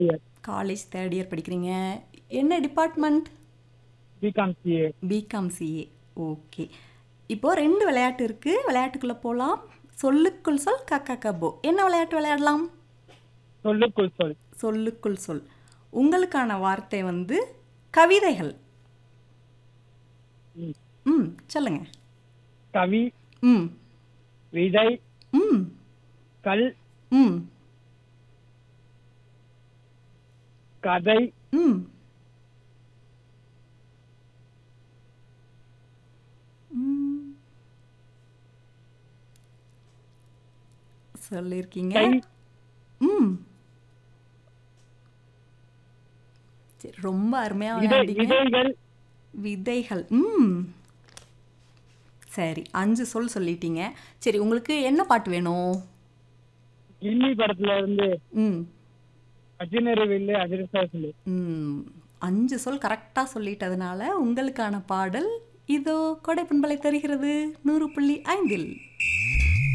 Year. College third year படிக்கிறீங்க. என்ன department? BCom CA. BCom CA. Okay. இப்போது 2 விளையாட்டு இருக்குது. விளையாட்டுக்குள்ளே போகலாம். சொல்லுக்குள் சொல் கக்கா கபோ. என்ன விளையாட்டு விளையாடலாம்? சொல்லுக்குள் சொல். சொல்லுக்குள் சொல். உங்களுக்கான வார்த்தை வந்து கவிதைகள். சொல்லுங்க. கவி, ம் விதை, ம் கல், ம் கதை, ம் ம். சொல்லியிருக்கீங்க. கை, ம் சரி, ரொம்ப அருமையாக விளையாண்டீங்க. விதைகள், விதைகள். சரி, 5 சொல் சொல்லிட்டீங்க. சரி, உங்களுக்கு என்ன பாட்டு வேணும்? கில்லி படத்துல இருந்து ம் அஜினரு வில்லு அதிரசா சொல்லு. 5 சொல் கரெக்டாக சொல்லிட்டதுனால உங்களுக்கான பாடல் இதோ கொடை பண்பலை தருகிறது 100.5.